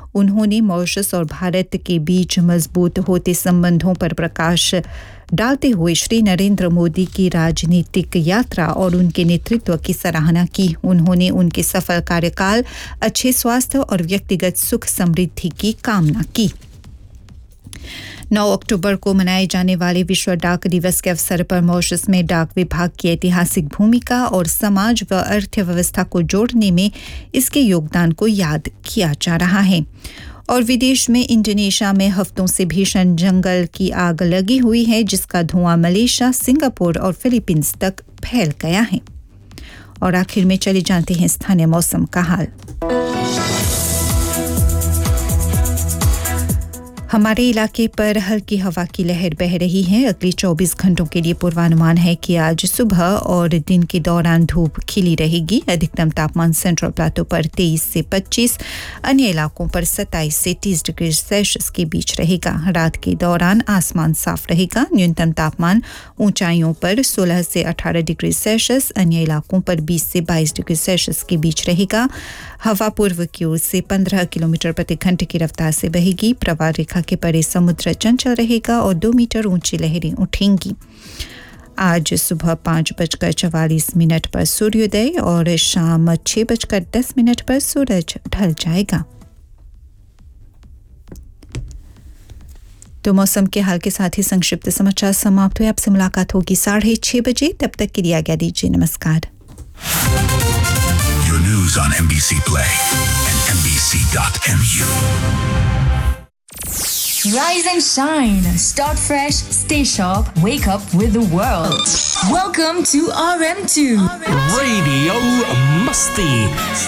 उन्होंने मॉरिशस और भारत के बीच मजबूत होते संबंधों पर प्रकाश डालते हुए श्री नरेंद्र मोदी की राजनीतिक यात्रा और उनके नेतृत्व की सराहना की। उन्होंने उनके सफल कार्यकाल, अच्छे स्वास्थ्य और व्यक्तिगत सुख समृद्धि की कामना की। 9 अक्टूबर को मनाए जाने वाले विश्व डाक दिवस के अवसर पर मॉरिशस में डाक विभाग की ऐतिहासिक भूमिका और समाज व अर्थव्यवस्था को जोड़ने में इसके योगदान को याद किया जा रहा है। और विदेश में इंडोनेशिया में हफ्तों से भीषण जंगल की आग लगी हुई है, जिसका धुआं मलेशिया, सिंगापुर और फिलीपींस तक फैल गया है। और आखिर में चले जानते हैं स्थानीय मौसम का हाल। हमारे इलाके पर हल्की हवा की लहर बह रही है। अगले 24 घंटों के लिए पूर्वानुमान है कि आज सुबह और दिन के दौरान धूप खिली रहेगी। अधिकतम तापमान सेंट्रल प्लाटो पर 23 से 25, अन्य इलाकों पर 27 से 30 डिग्री सेल्सियस के बीच रहेगा। रात के दौरान आसमान साफ रहेगा। न्यूनतम तापमान ऊंचाइयों पर 16 से 18 डिग्री सेल्सियस, अन्य इलाकों पर 20 से 22 डिग्री सेल्सियस के बीच रहेगा। हवा पूर्व की ओर से 15 किलोमीटर प्रति घंटे की रफ्तार से बहेगी। प्रवाह रेखा के परे समुद्र चंचल रहेगा और 2 मीटर ऊंची लहरें उठेंगी। आज सुबह 5:44 पर सूर्योदय और शाम 6:10 पर सूरज ढल जाएगा। तो मौसम के हाल के साथ ही संक्षिप्त समाचार समाप्त हुए। आपसे मुलाकात होगी 6:30 बजे। तब तक के लिए आज्ञा दीजिए। नमस्कार। Your news on MBC Play and MBC.mu. Rise and shine. Start fresh. Stay sharp. Wake up with the world. Welcome to RM2. Radio Musti.